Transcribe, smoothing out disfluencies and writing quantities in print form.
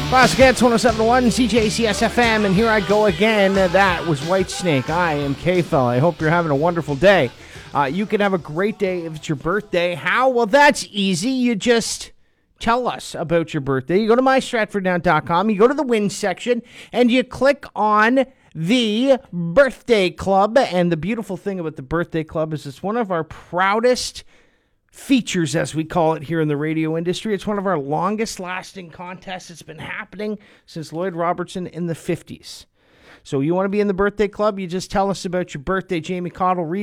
Classic Hits 107.1 CJCS FM, and here I go again. That was Whitesnake. I am K-Fella. I hope you're having a wonderful day. You can have a great day if it's your birthday. How? Well, that's easy. You just tell us about your birthday. You go to mystratfordnow.com, you go to the win section, and you click on the birthday club. And the beautiful thing about the birthday club is it's one of our proudest features, as we call it here in the radio industry. It's one of our longest lasting contests. It's been happening since Lloyd Robertson in the 50s. So you want to be in the birthday club? You just tell us about your birthday. Jamie Cottle